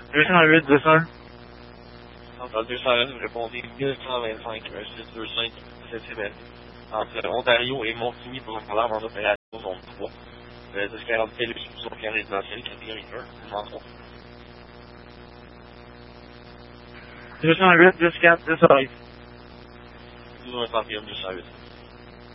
208, 201. Dans 201, vous répondez 1125, 625, c'est Québec. Entre Ontario et Montigny pour un en opération zone 3. 1040 Pélus sur plan résidentiel, catégorie 1, en 3. 208, 104, 205. Toujours un 31, 208.